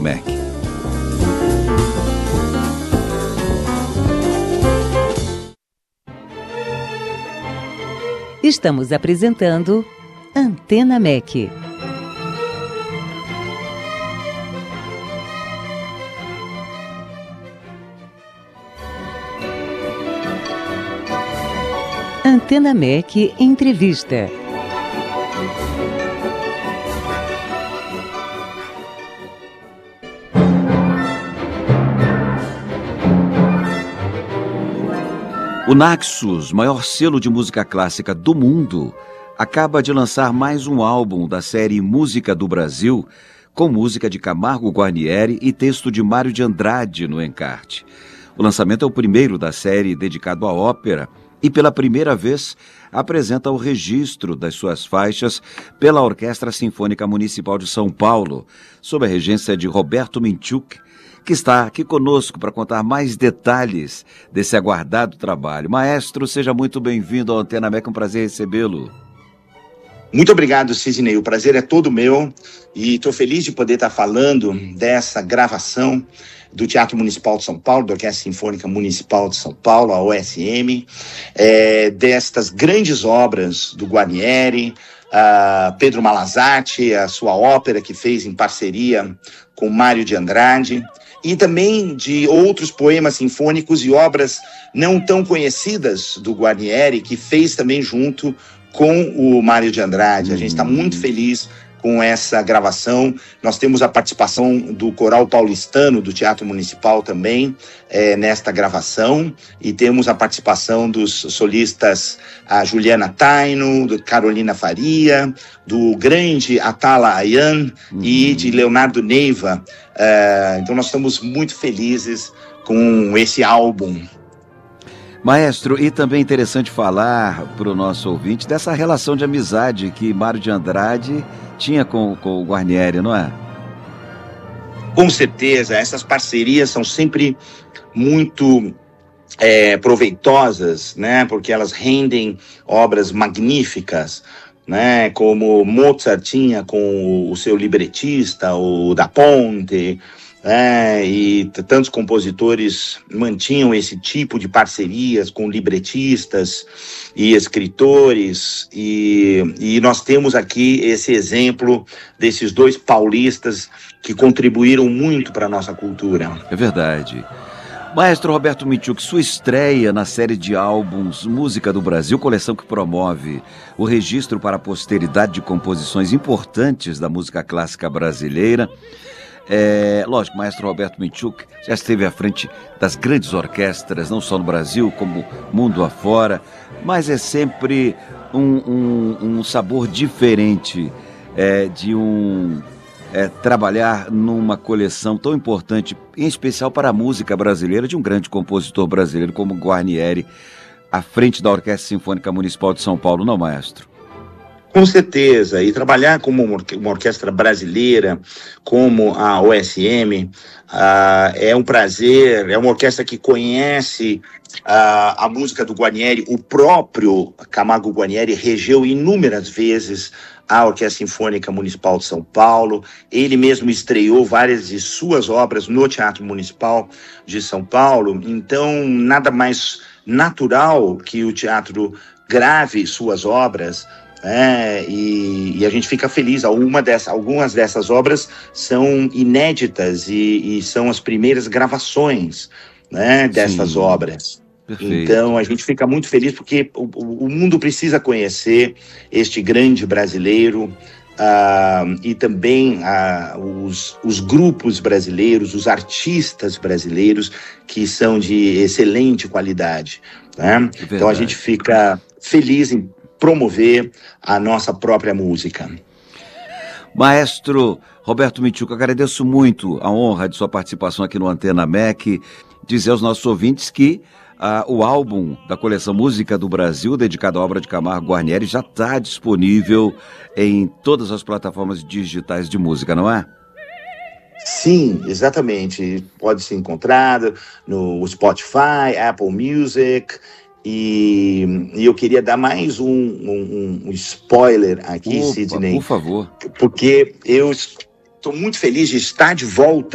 MEC. Estamos apresentando Antena MEC. Antena MEC Entrevista. O Naxos, maior selo de música clássica do mundo, acaba de lançar mais um álbum da série Música do Brasil, com música de Camargo Guarnieri e texto de Mário de Andrade no encarte. O lançamento é o primeiro da série dedicado à ópera e, pela primeira vez, apresenta o registro das suas faixas pela Orquestra Sinfônica Municipal de São Paulo, sob a regência de Roberto Minchuk, que está aqui conosco para contar mais detalhes desse aguardado trabalho. Maestro, seja muito bem-vindo ao Antena MEC, é um prazer recebê-lo. Muito obrigado, Sidney, o prazer é todo meu e estou feliz de poder estar falando dessa gravação do Teatro Municipal de São Paulo, da Orquestra Sinfônica Municipal de São Paulo, a OSM, destas grandes obras do Guarnieri, Pedro Malazarte, a sua ópera que fez em parceria com Mário de Andrade, e também de outros poemas sinfônicos e obras não tão conhecidas do Guarnieri, que fez também junto com o Mário de Andrade. A gente está muito feliz com essa gravação. Nós temos a participação do Coral Paulistano do Teatro Municipal também nesta gravação, e temos a participação dos solistas a Juliana Taino, do Carolina Faria, do grande Atala Ayan e de Leonardo Neiva. Então nós estamos muito felizes com esse álbum. Maestro, e também é interessante falar para o nosso ouvinte dessa relação de amizade que Mário de Andrade tinha com o Guarnieri, não é? Com certeza, essas parcerias são sempre muito proveitosas, né? Porque elas rendem obras magníficas, né? Como Mozart tinha com o seu libretista, o Da Ponte, e tantos compositores mantinham esse tipo de parcerias com libretistas e escritores, e nós temos aqui esse exemplo desses dois paulistas que contribuíram muito para a nossa cultura. É verdade. Maestro Roberto Minchuk, sua estreia na série de álbuns Música do Brasil, coleção que promove o registro para a posteridade de composições importantes da música clássica brasileira. Lógico, o maestro Roberto Minchuk já esteve à frente das grandes orquestras, não só no Brasil, como mundo afora, mas é sempre um sabor diferente de trabalhar numa coleção tão importante, em especial para a música brasileira, de um grande compositor brasileiro como Guarnieri, à frente da Orquestra Sinfônica Municipal de São Paulo, não, maestro? Com certeza, e trabalhar como uma orquestra brasileira, como a OSM, é um prazer, é uma orquestra que conhece a música do Guarnieri. O próprio Camargo Guarnieri regeu inúmeras vezes a Orquestra Sinfônica Municipal de São Paulo. Ele mesmo estreou várias de suas obras no Teatro Municipal de São Paulo, então nada mais natural que o teatro grave suas obras. E a gente fica feliz. Algumas dessas obras são inéditas e são as primeiras gravações, dessas obras. Perfeito. Então a gente fica muito feliz porque o mundo precisa conhecer este grande brasileiro, e também os grupos brasileiros, os artistas brasileiros que são de excelente qualidade, né? Então a gente fica feliz em promover a nossa própria música. Maestro Roberto Minchuk, agradeço muito a honra de sua participação aqui no Antena MEC. Dizer aos nossos ouvintes que o álbum da coleção Música do Brasil, dedicado à obra de Camargo Guarnieri, já está disponível em todas as plataformas digitais de música, não é? Sim, exatamente. Pode ser encontrado no Spotify, Apple Music. E eu queria dar mais um spoiler aqui, Sidney. Por favor. Porque eu estou muito feliz de estar de volta